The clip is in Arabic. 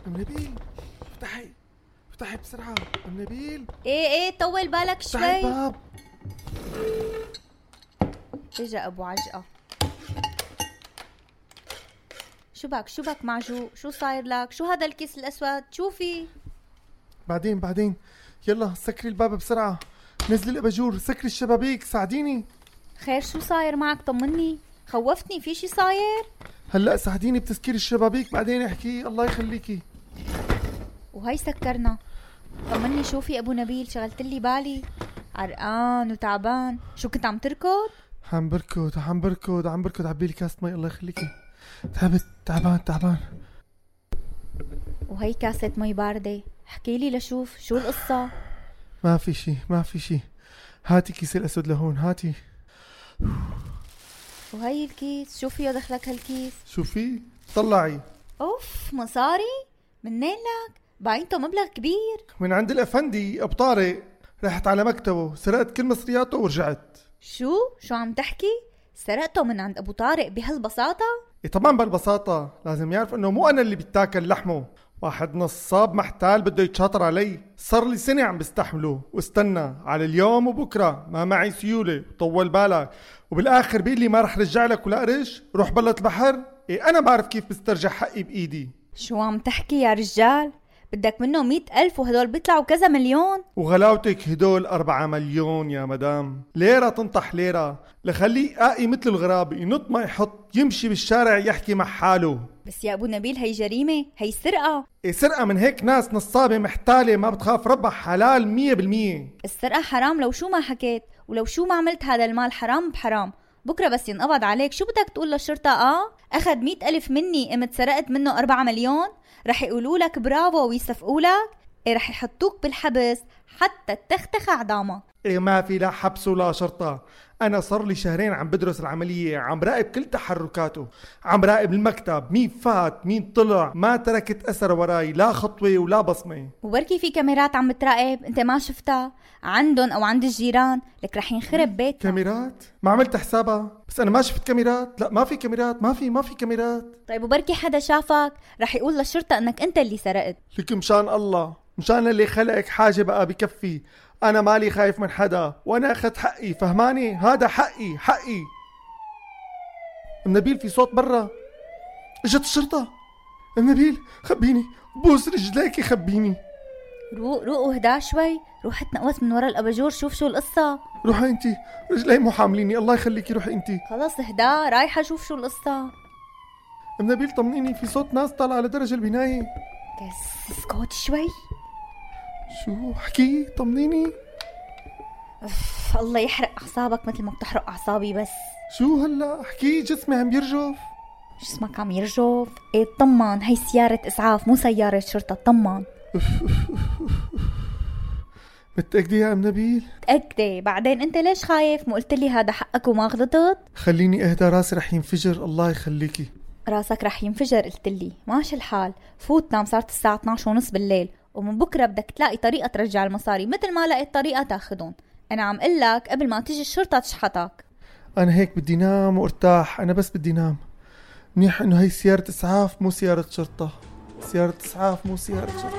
ام نبيل افتحي بسرعة ام نبيل. ايه طول بالك افتحي شوي. الباب. اجا ابو عجقة. شو بك معجوق؟ شو صاير لك؟ شو هذا الكيس الاسود؟ شوفي. بعدين يلا سكري الباب بسرعة، نزلي الاباجور، سكري الشبابيك، ساعديني. خير شو صاير معك؟ طمني، خوفتني، في شي صاير؟ هلا ساعديني بتسكير الشبابيك بعدين احكي. الله يخليكي. وهي سكرنا. طمني، شوفي ابو نبيل، شغلتلي بالي، عرقان وتعبان. شو كنت عم تركض؟ عم بركض عبيلي كاسة مي. الله يخليكي، تعبت، تعبان. وهي كاسة مي باردة. احكيلي لشوف شو القصة. ما في شي. هاتي كيس الاسود لهون، هاتي. وهي الكيس، شو فيه دخلك هالكيس؟ شو في؟ طلعي. اوف، مصاري؟ منين لك؟ باينته مبلغ كبير. من عند الافندي ابو طارق، رحت على مكتبه سرقت كل مصرياته ورجعت. شو عم تحكي؟ سرقته من عند ابو طارق بهالبساطة؟ إيه طبعا بالبساطة، لازم يعرف انه مو انا اللي بيتاكل لحمه، واحد نصاب محتال بده يتشاطر علي. صار لي سنة عم بستحمله واستنى على اليوم وبكرة، ما معي سيولة. طول بالك، وبالاخر بيقول لي ما رح رجع لك ولا قرش، روح بلة البحر. إيه انا بعرف كيف بسترجع حقي بايدي. شو عم تحكي يا رجال؟ بدك منه 100,000 وهدول بيطلعوا كذا مليون. وغلاوتك هدول 4 مليون يا مدام. ليرة تنطح ليرة، لخليه قائي مثل الغراب، ينط ما يحط، يمشي بالشارع يحكي مع حاله. بس يا ابو نبيل، هي جريمة، هي سرقة. إيه سرقة من هيك ناس نصابة محتالة ما بتخاف ربها، حلال 100%. السرقة حرام لو شو ما حكيت، ولو شو ما عملت هذا المال حرام بحرام. بكرة بس ينقبض عليك شو بدك تقول للشرطة؟ أخذ 100,000 مني، قمت سرقت منه 4 مليون. رح يقولوا لك برافو ويصفقوا لك. إيه رح يحطوك بالحبس حتى تختخ عظامك. إيه ما في لا حبس ولا شرطة. أنا صار لي شهرين عم بدرس العملية، عم راقب كل تحركاته، عم راقب المكتب، مين فات مين طلع، ما تركت أثر وراي لا خطوة ولا بصمة. وبركي في كاميرات عم بتراقب انت ما شفتها عندهم او عند الجيران، لك رح ينخرب بيتنا. كاميرات؟ ما عملت حسابها، بس أنا ما شفت كاميرات. لا ما في كاميرات، ما في كاميرات. طيب وبركي حدا شافك، رح يقول للشرطة انك انت اللي سرقت. لك مشان الله، مشان اللي خلقك حاجة بقى بكفي. أنا مالي خايف من حدا، وأنا أخذت حقي، فهماني؟ هذا حقي. ام نبيل في صوت برا، اجت الشرطة. ام نبيل خبيني، بوس رجليكي خبيني. روق وهدا شوي، روح اتنقوس من ورا الاباجور، شوف شو القصة. روحي انتي، رجلي مو حامليني. الله يخليكي روحي انتي. خلص اهدا، رايحة شوف شو القصة. ام نبيل طمنيني، في صوت ناس طالع على درج البناية. بس اسكت شوي. شو حكي؟ طمنيني. الله يحرق اعصابك مثل ما بتحرق اعصابي. بس شو هلا حكي؟ جسمي عم يرجف. جسمك عم يرجف؟ ايه طمان، هي سيارة اسعاف مو سيارة شرطة، طمان. متأكدة يا ام نبيل؟ متأكدة. بعدين انت ليش خايف؟ مو قلت لي هذا حقك وما غلطت؟ خليني اهدى، راسي رح ينفجر. الله يخليكي. راسك رح ينفجر قلت لي؟ ماشي الحال، فوت نام، صارت الساعة 12:30 بالليل، ومن بكرة بدك تلاقي طريقة ترجع المصاري مثل ما لقيت طريقة تاخدهم. انا عم قلك قبل ما تيجي الشرطة تشحطك. انا هيك بدي نام وارتاح، انا بس بدي نام. منيح انه هي سيارة اسعاف مو سيارة شرطة. سيارة اسعاف مو سيارة شرطة.